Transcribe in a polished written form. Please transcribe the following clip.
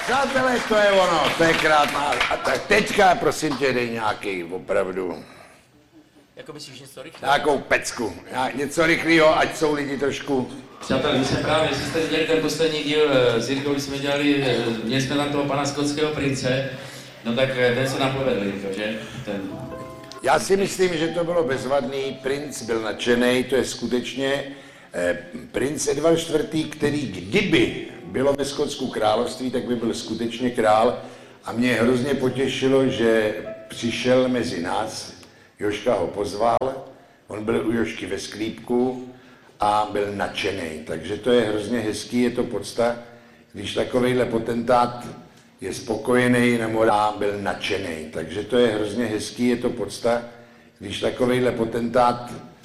Přátelé, to je ono, to je krásná. A tak teďka, prosím tě, dej nějaký opravdu. Jako myslíš něco rychlého? Nějakou pecku. Něco rychlého, ať jsou lidi trošku... Přátelé, my jsme právě, jestli jste viděli ten poslední díl s Jirkou, když jsme dělali, měli jsme tam toho pana skotského prince, no tak ten se nám povedl, Jirko, že? Já si myslím, že to bylo bezvadný, princ byl nadšenej, to je skutečně princ Edvard IV., který kdyby bylo ve Skotsku království, tak by byl skutečně král a mě hrozně potěšilo, že přišel mezi nás, Jožka ho pozval, on byl u Jožky ve sklípku a byl nadšenej, takže to je hrozně hezký, je to podsta, když takovejhle potentát je spokojený na morá, byl nadšenej, takže to je hrozně hezký, je to podsta, když takovejhle potentát